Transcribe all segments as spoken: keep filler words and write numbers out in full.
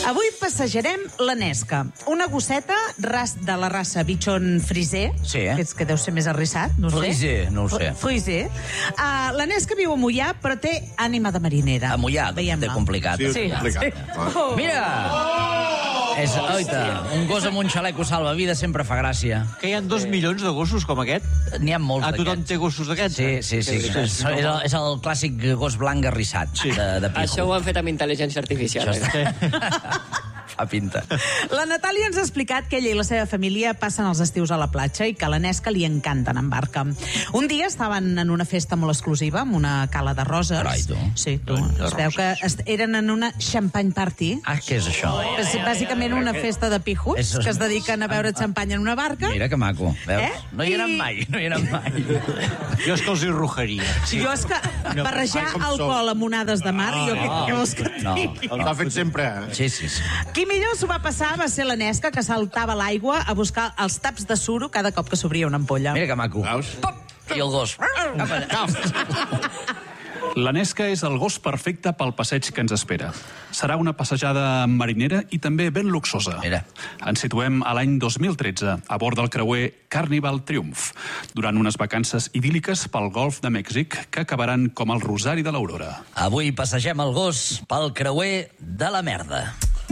Avui passejarem la Nesca, una gosseta ras de la raça bitxon friser, Sí, eh? que, és, que deu ser més arrissat, no ho sé. Friser, no ho sé. Friser. Uh, la Nesca viu a Mollà, però té ànima de marinera. A Mollà, té complicat. Sí, Sí. complicat. Sí. Oh. Mira! És, oita, un gos amb un xaleco salvavides sempre fa gràcia. Que hi ha dos milions de gossos com aquest? N'hi ha molts A tothom d'aquests. té gossos d'aquests? Sí, sí, sí. Que- És, és, el, és el clàssic gos blanc arrissat Sí. de, de pijo. Això ho han fet amb intel·ligència artificial. Això Eh? Fa pinta. La Natàlia ens ha explicat que ella i la seva família passen els estius a la platja i que a la Nesca li encanta anar en barca. Un dia estaven en una festa molt exclusiva, amb una cala de roses. Carai, tu. Sí, tu. Es veu que est- eren en una champagne party. Ah, què és això? És bàsicament una festa de pijos És- que es dediquen a beure xampany en una barca. Mira que maco, veus? Eh? No hi he anat I- mai, no hi he anat mai. Jo és que els hi rujaria. Sí. Jo és que barrejar ai, com alcohol amb onades de mar, jo què què vols que et no. digui? Els ha fet sempre, eh? Sí, sí, sí. Qui millor s'ho va passar va ser la Nesca, que saltava a l'aigua a buscar els taps de suro cada cop que s'obria una ampolla. Mira que maco. Veus? Pop! I el gos. Cap allà. La Nesca és el gos perfecte pel passeig que ens espera. Serà una passejada marinera i també ben luxosa. Mira. Ens situem a l'any dos mil tretze, a bord del creuer Carnival Triumph, durant unes vacances idíl·liques pel Golf de Mèxic que acabaran com el Rosari de l'Aurora. Avui passegem el gos pel creuer de la merda.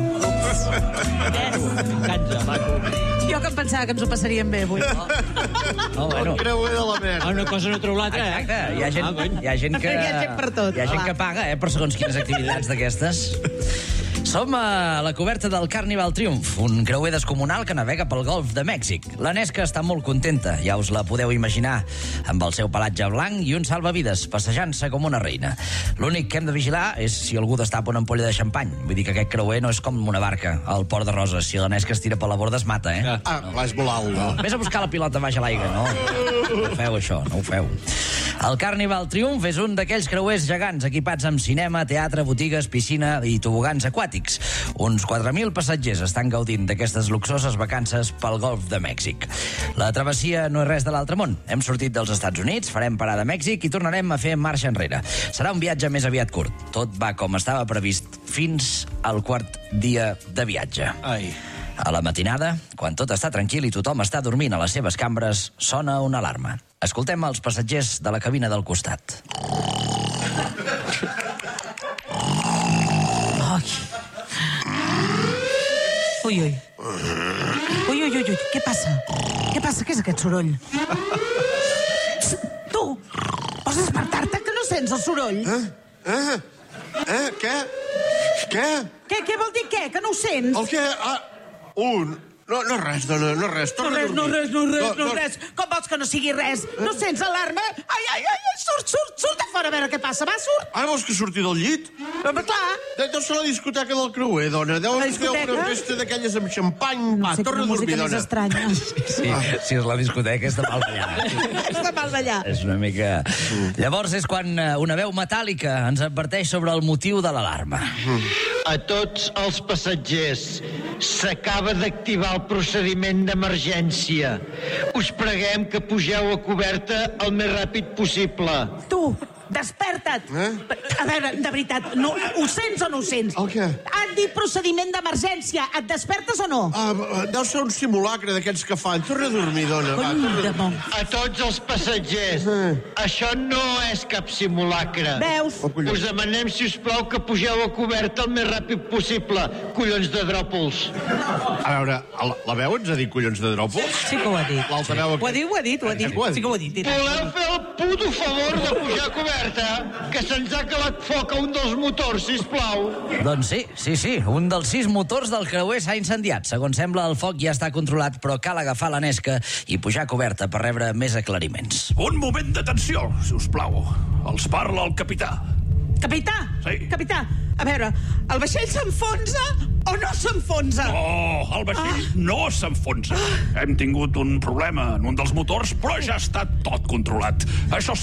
M'encanta, maco. Jo que em pensava que ens ho passaríem bé avui. No, bueno. Creuer de la merda. Ah, una cosa no treu l'altra, eh? Exacte, hi ha gent, Ah, cony. hi ha gent que... Hi ha gent per tot, Hi ha gent clar. que paga, eh, per segons quines activitats d'aquestes. Som a la coberta del Carnival Triumph, un creuer descomunal que navega pel Golf de Mèxic. La Nesca està molt contenta, ja us la podeu imaginar, amb el seu pelatge blanc i un salvavides, passejant-se com una reina. L'únic que hem de vigilar és si algú destapa una ampolla de xampany. Vull dir que aquest creuer no és com una barca al Port de Roses. Si la Nesca es tira per la borda es mata, eh? Ah, clar, és molt alt, no? Vés a buscar la pilota baix a l'aigua, no? No ho feu, això, no ho feu. El Carnival Triumph és un d'aquells creuers gegants equipats amb cinema, teatre, botigues, piscina i tobogans aquàtics. Uns quatre mil passatgers estan gaudint d'aquestes luxoses vacances pel Golf de Mèxic. La travessia no és res de l'altre món. Hem sortit dels Estats Units, farem parada a Mèxic i tornarem a fer marxa enrere. Serà un viatge més aviat curt. Tot va com estava previst fins al quart dia de viatge. Ai. A la matinada, quan tot està tranquil i tothom està dormint a les seves cambres, sona una alarma. Escoltem els passatgers de la cabina del costat. Ai. Ui, ui. Ui, ui, ui, ui. Què passa? Què passa? Què és aquest soroll? Tu! Pots despertar-te, que no sents el soroll? Eh? Eh? Eh? Què? Què? Què, què vol dir què? Que no ho sents? El què? Ah, un... No, no res, dona, no res. No Torna a res, no dormir. res, no res, no res. Com vols que no sigui res? No sents alarma? Ai, ai, ai, ai, surt, surt, surt a fora a veure què passa. Va, surt. Ah, vols que surti del llit? Però clar. De- Deu ser la discoteca del creuer, dona. Deu La ser una discoteca? festa d'aquelles amb xampany. Va, No sé torna quina a dormir, música més dona. estranya. Sí, si és la discoteca, és de mal ballar. És de mal ballar. És una mica... Llavors és quan eh, una veu metàl·lica ens adverteix sobre el motiu de l'alarma. A tots els passatgers, s'acaba d'activar el procediment d'emergència. Us preguem que pugeu a coberta el més ràpid possible. Tu, desperta't. Eh? A veure, de veritat, no, ho sents o no ho sents? El què? Han dit procediment d'emergència. Et despertes o no? Ah, ah, deu ser un simulacre d'aquests que fan. Torna a dormir, dona. Va, Cony torna de a... bon. A tots els passatgers, això no és cap simulacre. Veus? Oh, collons. Us demanem, si us plau, que pugeu a coberta el més ràpid possible, collons de dròpols. A veure, la, la veu ens ha dit collons de dròpols? Sí que ho ha dit. L'altra veu... Ho ha dit, ho ha dit, ho ha dit. Ho ha dit. Sí que ho ha dit. Voleu fer el puto favor de pujar a coberta? Que se'ns ha calat foc a un dels motors, sisplau. Doncs sí, sí, sí. Un dels sis motors del creuer s'ha incendiat. Segons sembla, el foc ja està controlat, però cal agafar la Nesca i pujar a coberta per rebre més aclariments. Un moment d'atenció, si us plau. Els parla el capità. Capità! Sí. Capità, a veure, el vaixell s'enfonsa o no s'enfonsa? Oh, el vaixell ah. no s'enfonsa. Hem tingut un problema en un dels motors, però ja està tot controlat. Això sí,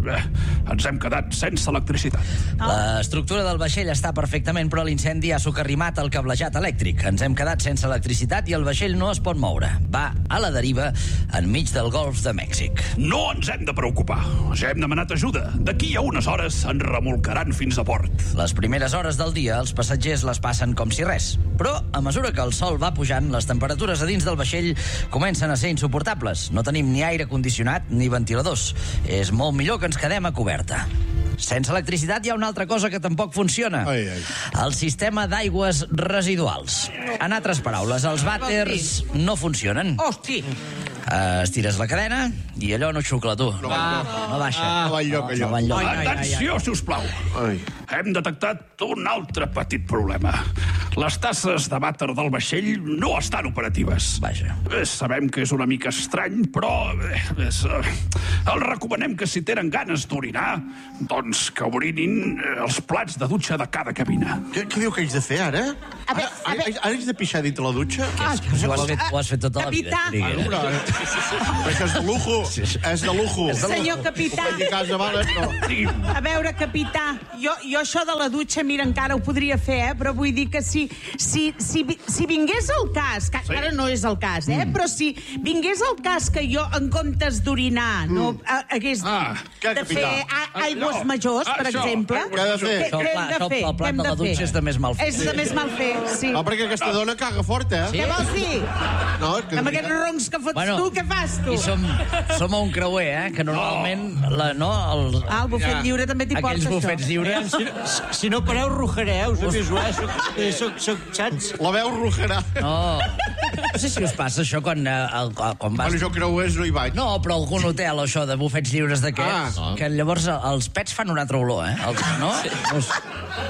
eh, ens hem quedat sense electricitat. L'estructura del vaixell està perfectament, però l'incendi ha socarrimat el cablejat elèctric. Ens hem quedat sense electricitat i el vaixell no es pot moure. Va a la deriva enmig del Golf de Mèxic. No ens hem de preocupar. Ja hem demanat ajuda. D'aquí a unes hores ens remolcaran fins a port. Les primeres hores del dia els passatgers les passen com si res. Però, a mesura que el sol va pujant, les temperatures a dins del vaixell comencen a ser insuportables. No tenim ni aire condicionat ni ventiladors. És molt millor que ens quedem a coberta. Sense electricitat hi ha una altra cosa que tampoc funciona. Ai, ai. El sistema d'aigües residuals. En altres paraules, els vàters no funcionen. Hosti! Uh, estires la cadena i allò no xucla, tu. No, va no baixa. No va enlloc, allò. No va enlloc. Atenció, si us plau. Ai. Hem detectat un altre petit problema. Les tasses de vàter del vaixell no estan operatives. Vaja. Eh, Sabem que és una mica estrany, però eh, és, eh, els recomanem que si tenen ganes d'orinar, doncs que orinin eh, els plats de dutxa de cada cabina. Què, què diu que haig de fer, ara? A veure, Ara, ara, ara haig de pixar dintre la dutxa? Ah, Ho has fet, ho has fet tota la vida. Capità. Triguera. Bueno, però, però això és de lujo. És de lujo. Senyor capità, Ho faig a casa, vale? No. Digui'm. a veure, capità, jo, jo això de la dutxa, mira, encara ho podria fer, eh? Però vull dir que si, si, si, vi- si vingués el cas, que Sí. encara no és el cas, eh? Però si vingués el cas que jo, en comptes d'orinar, no ha- hagués Ah, què, de fer capità? a- aigües Ah, no. majors, per Això, exemple... aigües Què ha de fer? Què- Això, el què pla, hem de això, fer? el Què plat hem de de la fer? dutxa és de més mal fer. És de més mal fer, sí. No, perquè aquesta dona caga fort, eh? Què vols dir? No, és que... Amb aquests roncs que fots Bueno, tu, què fas tu? I som, som a un creuer, eh? Que normalment... La, no, el, Ah, el bufet lliure també t'hi aquells porta, bufets això. lliures... Si, si no pareu, rujareu, us aviso, eh? Soc, eh, soc, soc, saps? La veu rujarà. No, no sé si us passa això quan, eh, el, quan vas... Bueno, jo creuers no hi vaig. No, però algun hotel, això, de bufets lliures d'aquests, Ah. que llavors els pets fan una altra olor, eh? El, no? no és,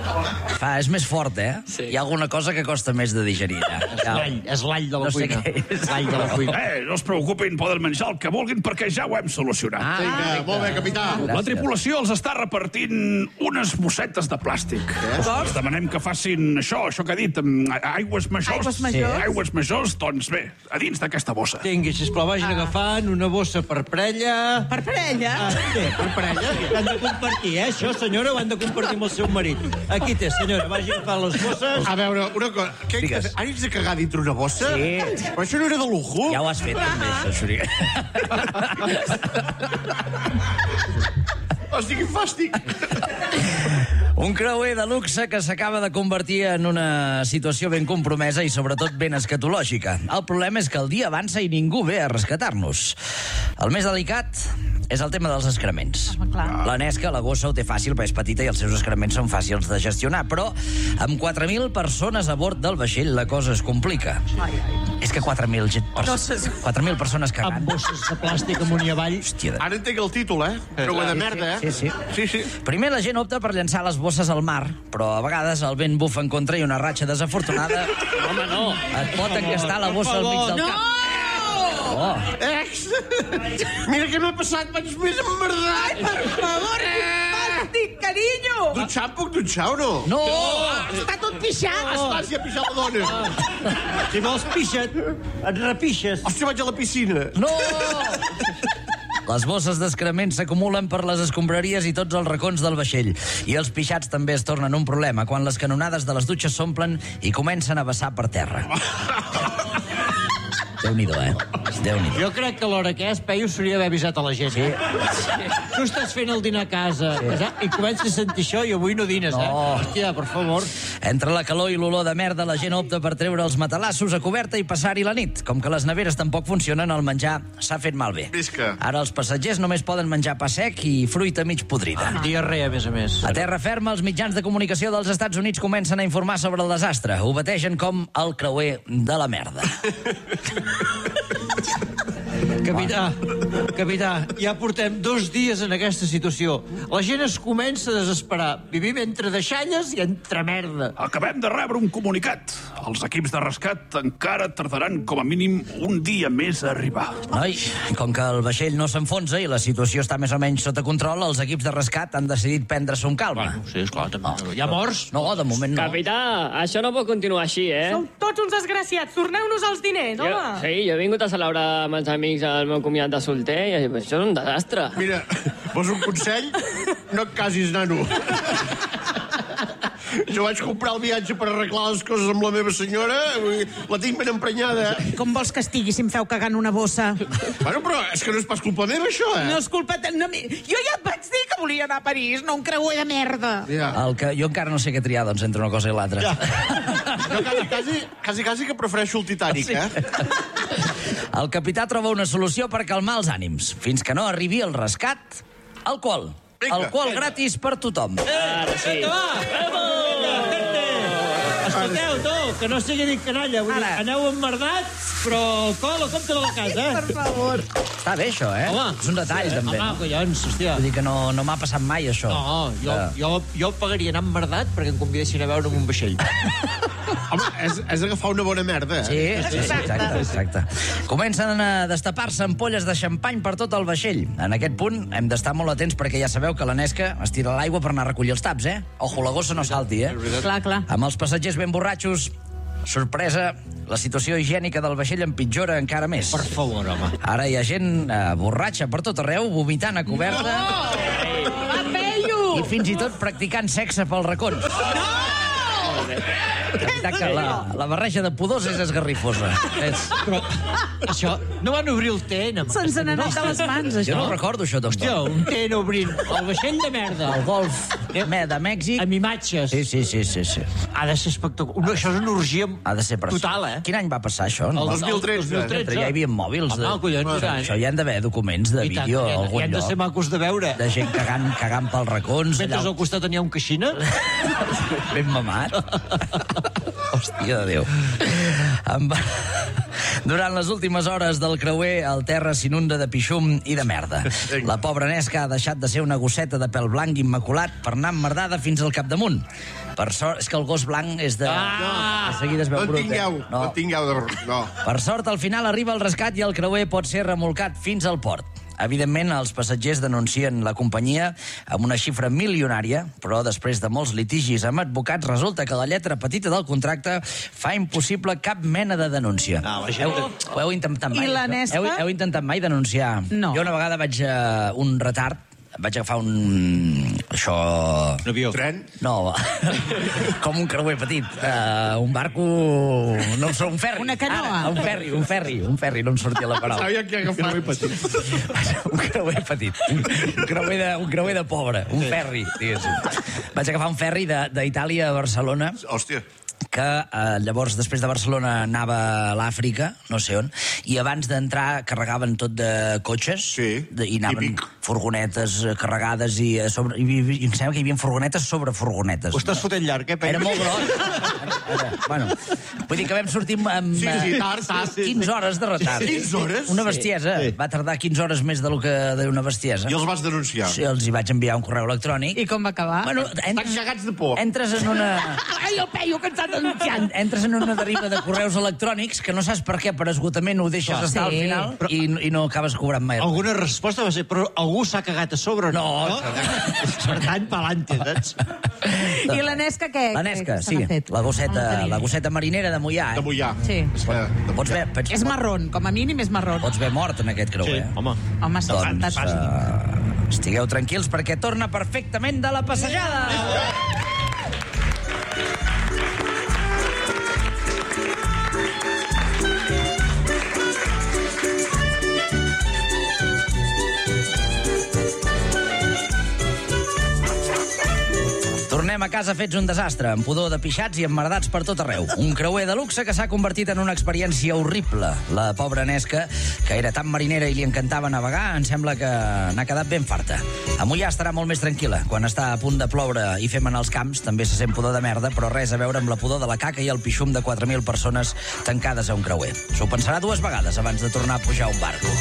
fa, és més fort, eh? Sí. Hi ha alguna cosa que costa més de digerir. Ja. L'all, és l'all de la No sé cuina. què és. L'all de la cuina. Eh, no es preocupin, poden menjar el que vulguin perquè ja ho hem solucionat. Ah, Vinga, molt bé, capità. gràcies. La tripulació els està repartint unes bossetes de plàstic. Els demanem que facin això, això que ha dit, amb aigües majors. Aigües majors. Sí. Aigües majors, doncs bé, a dins d'aquesta bossa. Tingui, sisplau, vagin agafant una bossa per parella. Per parella? Ah, sí, per parella. Han de compartir, eh? Això, senyora, ho han de compartir amb el seu marit. Aquí té, senyora, vagi agafant les bosses. A veure, una cosa. Què haig de Digues. fer? Ara haig de cagar dintre una bossa? Sí. Però això no era de lujo? Ja ho has fet, també, això, Xuriga. Hosti, quin fàstic. Un creuer de luxe que s'acaba de convertir en una situació ben compromesa i sobretot ben escatològica. El problema és que el dia avança i ningú ve a rescatar-nos. El més delicat és el tema dels excrements. Home, clar. La Nesca, la gossa, ho té fàcil perquè és petita i els seus excrements són fàcils de gestionar, però amb quatre mil persones a bord del vaixell la cosa es complica. Ai, ai. És que quatre mil No sé. quatre mil persones cagant. Amb bosses de plàstic amunt i avall. Hòstia, de... Ara entenc el títol, eh? Creuer de merda, eh? Sí, sí. Sí, sí. Primer la gent opta per llançar les bosses al mar, però a vegades el vent bufa en contra i una ratxa desafortunada Home, no. et pot encastar la bossa al mig del cap. Oh. Ex! Mira què m'ha passat, vaig més emmerdat! Per favor, quin fàstic, carinyo! Dutxar, em puc dutxar o no? No! Està tot pixat! Esclar, si ha pixat la dona. Si vols pixa't, et repixes. Hòstia, vaig a la piscina. No! Les bosses d'excrements s'acumulen per les escombraries i tots els racons del vaixell. I els pixats també es tornen un problema quan les canonades de les dutxes s'omplen i comencen a vessar per terra. Déu-n'hi-do, eh? Déu-n'hi-do. Jo crec que a l'hora que és, Peyu s'hauria d'haver avisat a la gent. Sí. Tu estàs fent el dinar a casa sí. i comences a sentir això i avui no dines, No. eh? Hòstia, per favor. Entre la calor i l'olor de merda, la gent opta per treure els matalassos a coberta i passar-hi la nit. Com que les neveres tampoc funcionen, el menjar s'ha fet malbé. Visca. Ara els passatgers només poden menjar pa sec i fruita mig podrida. Diarrea, a més a més. A terra ferma, els mitjans de comunicació dels Estats Units comencen a informar sobre el desastre. Ho bategen com el creuer de la merda. Capità, capità, ja portem dos dies en aquesta situació. La gent es comença a desesperar. Vivim entre deixalles i entre merda. Acabem de rebre un comunicat. Els equips de rescat encara tardaran com a mínim un dia més a arribar. Noi, com que el vaixell no s'enfonsa i la situació està més o menys sota control, els equips de rescat han decidit prendre-se un calma. Bueno, sí, esclar, també. Hi ha morts? No, de moment no. Capità, això no pot continuar així, eh? Sou tots uns desgraciats. Torneu-nos els diners, Jo, home. sí, jo he vingut a celebrar amb els amics el meu comiat de solter i això és un desastre. Mira, Vols un consell? No et casis, nano. Jo vaig comprar el viatge per arreglar les coses amb la meva senyora, la tinc ben emprenyada. Com vols que estigui si em feu cagar en una bossa? Bueno, però és que no és pas culpa meva, això, eh? No és culpa... te- No, mi- jo ja et vaig dir que volia anar a París, no un creuer de merda. Ja. El que, jo encara no sé què triar, doncs, entre una cosa i l'altra. Ja. Jo quasi, quasi, quasi, quasi que prefereixo el Titanic, eh? El capità troba una solució per calmar els ànims. Fins que no arribi el rescat, alcohol. Vinga. Alcohol gratis per tothom. Ara sí. Escolteu, tu, que no sigui dit canalla. Vull dir, Ara. aneu emmerdats, però col, compte de la casa, eh? Per favor. Està bé, això, eh? Home. És un detall, també. Home, No? collons, hòstia. Vull dir que no, no m'ha passat mai, això. No, jo, Eh, jo, jo pagaria anar emmerdat perquè em convidessin a veure amb un vaixell. Home, és, és agafar una bona merda, Sí, eh? sí, sí, exacte, exacte. Comencen a destapar-se ampolles de xampany per tot el vaixell. En aquest punt hem d'estar molt atents perquè ja sabeu que l'Anesca es tira a l'aigua per anar a recollir els taps, eh? Ojo, la gossa no salti, eh? Clar, clar. Amb els passatgers ben borratxos, sorpresa, la situació higiènica del vaixell empitjora encara més. Per favor, home. Ara hi ha gent eh, borratxa per tot arreu, vomitant a coberta Va, peio! i fins i tot practicant sexe pels racons. La veritat que la, la barreja de pudors és esgarrifosa. És... Però això, no van obrir el T N? Se'ns n'ha anat de les mans, Jo això. no recordo això, Hòstia, tampoc. un T N obrint el vaixell de merda. El golf me- de Mèxic... Amb imatges. Sí, sí, sí, sí, sí. Ha de ser espectacular. No, això és una orgia Ha de ser preciós. total, eh? Quin any va passar això? No? El dos mil tretze. dos mil tretze. Ja hi havia mòbils. Home, collons, i tant. Això hi han d'haver documents de I tant, vídeo i a han- algun i han de ser lloc. macos de veure. De gent cagant, cagant pels racons. Mentre al costat tenia un caixina. Ben mamat. Hòstia de Déu. Amb... Durant les últimes hores del creuer, el terra s'inunda de pixum i de merda. La pobra Nesca ha deixat de ser una gosseta de pèl blanc immaculat per anar emmerdada fins al capdamunt. Per sort, és que el gos blanc és de... Ah! De seguida es veu No en brut, eh? tingueu, no en tingueu de... No. Per sort, al final arriba el rescat i el creuer pot ser remolcat fins al port. Evidentment, els passatgers denuncien la companyia amb una xifra milionària, però després de molts litigis amb advocats, resulta que la lletra petita del contracte fa impossible cap mena de denúncia. Ah, la gent- heu, ho heu intentat mai? I la això? Nesca? Heu, heu intentat mai denunciar? No. Jo una vegada vaig a un retard, vaig agafar un... això... Un avió. Tren? No, com un creuer petit. Uh, un barco... No em surt, un ferri. Una canoa. Ara, un ferri, un ferri, un ferri, no em sortia la paraula. Sabia que agafar petit. Un creuer petit. Un, un, creuer de, un creuer de pobre. Un ferri, diguéssim. Vaig agafar un ferri de- d'Itàlia a Barcelona, Hòstia. que eh, llavors, després de Barcelona, anava a l'Àfrica, no sé on, i abans d'entrar carregaven tot de cotxes, Sí, de, i anaven típic. furgonetes eh, carregades, i, a sobre, i, i em sembla que hi havia furgonetes sobre furgonetes. Ho estàs fotent llarg, eh, Peyu? Era molt gros. Era, bueno, vull dir que vam sortir amb Sí, sí, eh, tard, tard. quinze hores de retard. quinze hores? Una bestiesa. Sí. Va tardar quinze hores més del que d'una bestiesa. I els vas denunciar. Sí, els hi vaig enviar un correu electrònic. I com va acabar? Bueno, Estan cagats de por. entres en una... Ai, el peio, que ens ha denunciat! Entres en una deriva de correus electrònics que no saps per què, per esgotament ho deixes Clar. estar al Sí. final i, i no acabes cobrant mai. Alguna resposta va ser, però algú s'ha cagat a sobre, No, no? Per tant, pa'lante, saps? I la Nesca què? La Nesca, què se sí, n'ha fet? la gosseta, No tenim. la gosseta marinera de Moià. De Eh? mullar. Sí. Eh, de Pots mullar. haver, pens, És marrón, com a mínim és marrón. pots haver mort en aquest creuer. Sí, home. Home, sí, Doncs fantàstic. uh, estigueu tranquils perquè torna perfectament de la passejada. Tornem a casa fets un desastre, amb pudor de pixats i emmerdats per tot arreu. Un creuer de luxe que s'ha convertit en una experiència horrible. La pobra Nesca, que era tan marinera i li encantava navegar, em sembla que n'ha quedat ben farta. A Moià estarà molt més tranquil·la. Quan està a punt de ploure i fem en els camps, també se sent pudor de merda, però res a veure amb la pudor de la caca i el pixum de quatre mil persones tancades a un creuer. S'ho pensarà dues vegades abans de tornar a pujar a un barco.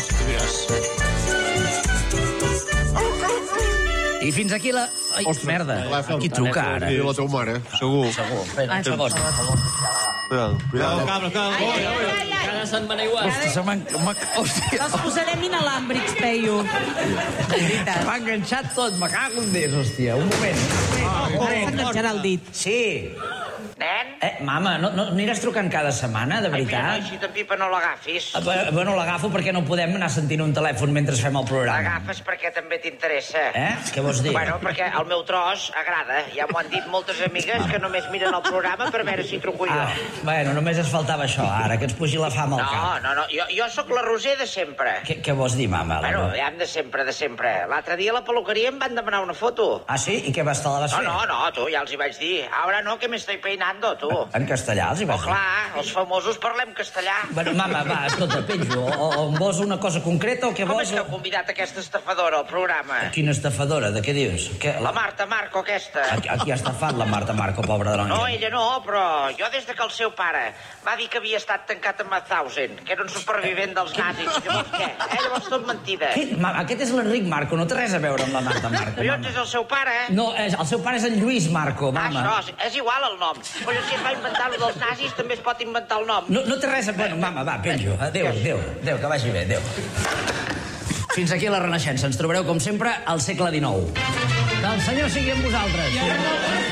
I fins aquí la... Ai, Ostres, merda. telèfon. Qui truca ara? I la teva mare. Segur. Segur. Espera, Ai, un segon. Cuidado, cabra, cabra. Cada setmana igual. Hòstia, se m'ha... m'ha- Hòstia, Els posarem inalàmbrics, peio. De veritat. m'ha enganxat tot, me cago en Déu, hòstia. Un moment. Ara s'enganxarà el dit. Sí. Nen? Eh, mama, no, no aniràs trucant cada setmana, de Ai, mira, veritat? noi, si te'n pipa no l'agafis. Ah, bé, Bueno, l'agafo perquè no podem anar sentint un telèfon mentre fem el programa. L'agafes perquè també t'interessa. Eh? Què vols dir? Bueno, perquè el meu tros agrada. Ja m'ho han dit moltes amigues que només miren el programa per veure si truco jo. Ah, bueno, només es faltava això, ara, que ens pugi la fama al No, cap. no, no, jo, jo sóc la Roser de sempre. Què, què vols dir, mama? Bueno, ja de sempre, de sempre. L'altre dia a la peluqueria em van demanar una foto. Ah, sí? I què vas, te la vas No, fer? no, no, tu, ja els hi vaig dir. Ahora no, que me estoy peinando, tu. En castellà els hi Oh, vas dir? clar, els famosos parlem castellà. Bueno, mama, va, escolta, penjo. O, o em vols una cosa concreta o què Com vols? és que heu convidat aquesta estafadora al programa? Quina estafadora, de què dius? Que La Marta Marco, aquesta. Aquí, aquí ha estafat la Marta Marco, pobra de la No, noia. ella no, però jo des de que el seu pare va dir que havia estat tancat a Mauthausen, que era un supervivent dels nazis, llavors què? Eh, llavors tot mentida. Què? Mama, aquest és l'Enric Marco, no té res a veure amb la Marta Marco, Però mama. és el seu pare, eh? No, és, el seu pare és en Lluís Marco, Ah, mama. això, és igual el nom. Però si es va inventar el dels nazis, també es pot inventar el nom. No, no té res a... Bueno, mama, va, penjo. Adéu, adéu, adéu, que vagi bé, adéu. Fins aquí la Renaixença. Ens trobareu, com sempre, al segle dinou. Que el senyor sigui amb vosaltres.